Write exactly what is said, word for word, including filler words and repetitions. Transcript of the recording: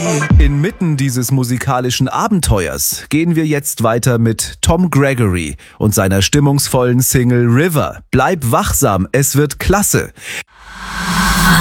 Inmitten dieses musikalischen Abenteuers gehen wir jetzt weiter mit Tom Gregory und seiner stimmungsvollen Single River. Bleib wachsam, es wird klasse.